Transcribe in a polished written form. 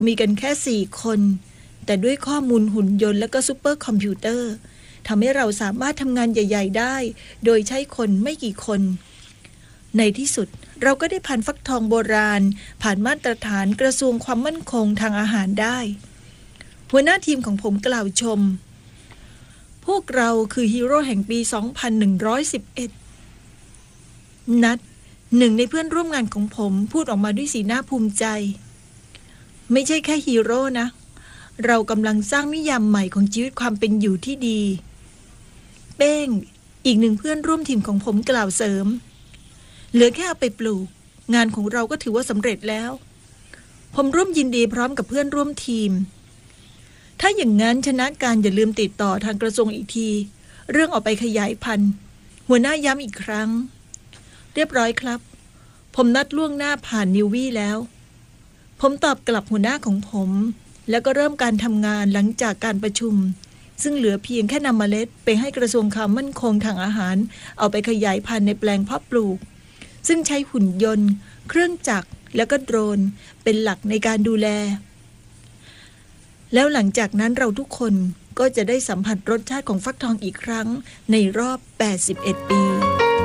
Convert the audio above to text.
มีกันแค่4คนแต่ด้วยข้อมูลหุ่นยนต์และก็ซูเปอร์คอมพิวเตอร์ทำให้เราสามารถทำงานใหญ่ๆได้โดยใช้คนไม่กี่คนในที่สุดเราก็ได้ผ่านฟักทองโบราณผ่านมาตรฐานกระทรวงความมั่นคงทางอาหารได้หัวหน้าทีมของผมกล่าวชมพวกเราคือฮีโร่แห่งปี 2111 นัดหนึ่งในเพื่อนร่วมงานของผมพูดออกมาด้วยสีหน้าภูมิใจไม่ใช่แค่ฮีโร่นะเรากำลังสร้างนิยามใหม่ของชีวิตความเป็นอยู่ที่ดีเป้งอีกหนึ่งเพื่อนร่วมทีมของผมกล่าวเสริมเหลือแค่เอาไปปลูกงานของเราก็ถือว่าสำเร็จแล้วผมร่วมยินดีพร้อมกับเพื่อนร่วมทีมถ้าอย่างนั้นชนะการอย่าลืมติดต่อทางกระทรวงอีกทีเรื่องออกไปขยายพันธุ์หัวหน้าย้ำอีกครั้งเรียบร้อยครับผมนัดล่วงหน้าผ่านนิววี่แล้วผมตอบกลับหัวหน้าของผมแล้วก็เริ่มการทำงานหลังจากการประชุมซึ่งเหลือเพียงแค่นำเมล็ดไปให้กระทรวงความมั่นคงทางอาหารเอาไปขยายพันธุ์ในแปลงเพาะปลูกซึ่งใช้หุ่นยนต์เครื่องจักรแล้วก็โดรนเป็นหลักในการดูแลแล้วหลังจากนั้นเราทุกคนก็จะได้สัมผัสรสชาติของฟักทองอีกครั้งในรอบ81 ปี